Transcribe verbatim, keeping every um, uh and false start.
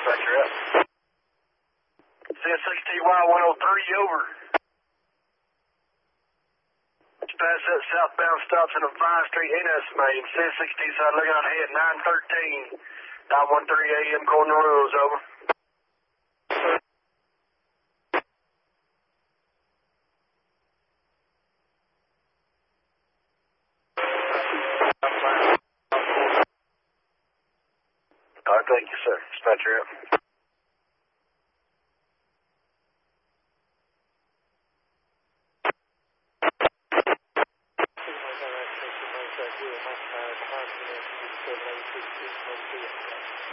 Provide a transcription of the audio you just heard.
Dispatcher up. C S six T Y one oh three, over. Dispatch that southbound stops in a Vine Street N S main. C S six T side looking on ahead, nine thirteen. nine one three A M calling the rules, over. All right, thank you, sir. Dispatcher up.